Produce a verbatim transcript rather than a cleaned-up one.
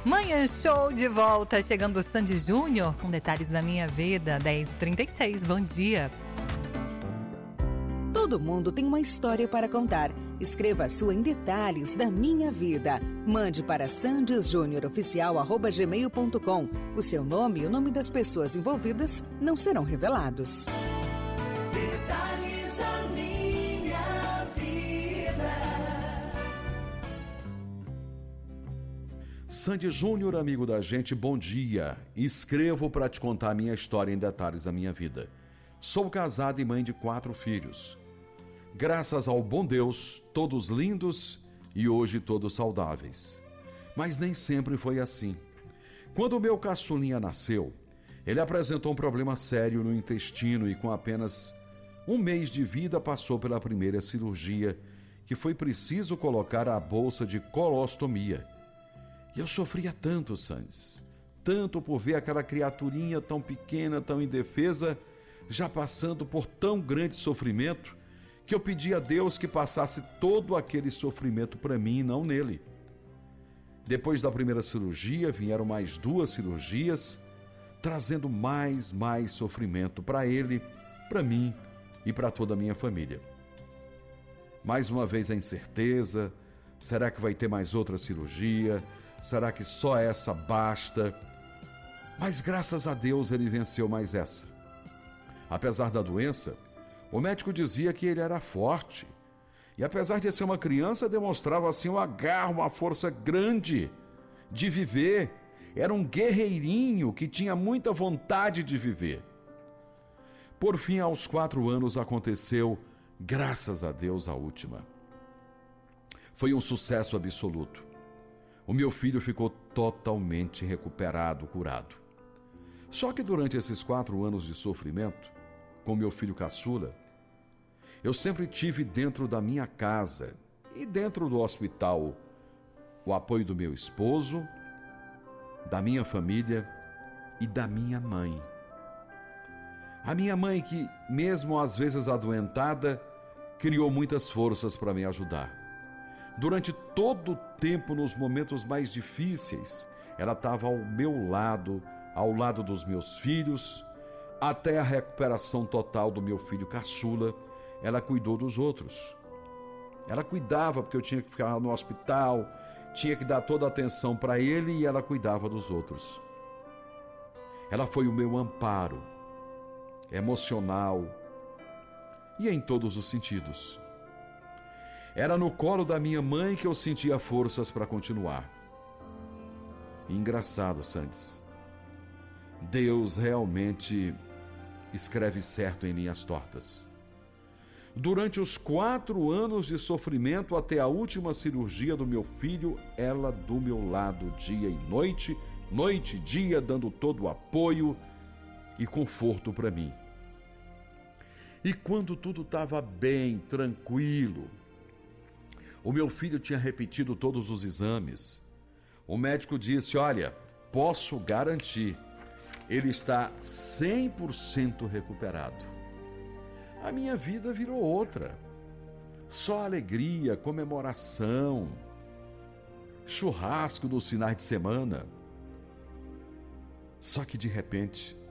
Manhã Show de volta, chegando o Sandy Júnior com detalhes da minha vida, dez e trinta e seis, bom dia. Todo mundo tem uma história para contar. Escreva a sua em detalhes da minha vida. Mande para sandysjunioroficial arroba gmail ponto com. O seu nome e o nome das pessoas envolvidas não serão revelados. Detalhes da minha vida. Sandy Júnior, amigo da gente, bom dia. Escrevo para te contar a minha história em detalhes da minha vida. Sou casado e mãe de quatro filhos. Graças ao bom Deus, todos lindos e hoje todos saudáveis. Mas nem sempre foi assim. Quando o meu caçulinha nasceu, ele apresentou um problema sério no intestino e com apenas um mês de vida passou pela primeira cirurgia, que foi preciso colocar a bolsa de colostomia. E eu sofria tanto, Sandes, tanto por ver aquela criaturinha tão pequena, tão indefesa, já passando por tão grande sofrimento, que eu pedi a Deus que passasse todo aquele sofrimento para mim e não nele. Depois da primeira cirurgia, vieram mais duas cirurgias, trazendo mais, mais sofrimento para ele, para mim e para toda a minha família. Mais uma vez a incerteza, será que vai ter mais outra cirurgia? Será que só essa basta? Mas graças a Deus ele venceu mais essa. Apesar da doença, o médico dizia que ele era forte. E apesar de ser uma criança, demonstrava assim um agarro, uma força grande de viver. Era um guerreirinho que tinha muita vontade de viver. Por fim, aos quatro anos, aconteceu, graças a Deus, a última. Foi um sucesso absoluto. O meu filho ficou totalmente recuperado, curado. Só que durante esses quatro anos de sofrimento, com meu filho caçula, eu sempre tive dentro da minha casa e dentro do hospital o apoio do meu esposo, da minha família e da minha mãe. A minha mãe que, mesmo às vezes adoentada, criou muitas forças para me ajudar. Durante todo o tempo, nos momentos mais difíceis, ela estava ao meu lado, ao lado dos meus filhos. Até a recuperação total do meu filho caçula, ela cuidou dos outros. Ela cuidava porque eu tinha que ficar no hospital, tinha que dar toda a atenção para ele e ela cuidava dos outros. Ela foi o meu amparo, emocional e em todos os sentidos. Era no colo da minha mãe que eu sentia forças para continuar. E engraçado, Sandes, Deus realmente escreve certo em linhas tortas. Durante os quatro anos de sofrimento até a última cirurgia do meu filho, ela do meu lado dia e noite, noite e dia, dando todo o apoio e conforto para mim. E quando tudo estava bem, tranquilo, o meu filho tinha repetido todos os exames. O médico disse, olha, posso garantir, ele está cem por cento recuperado. A minha vida virou outra. Só alegria, comemoração, churrasco nos finais de semana. Só que de repente,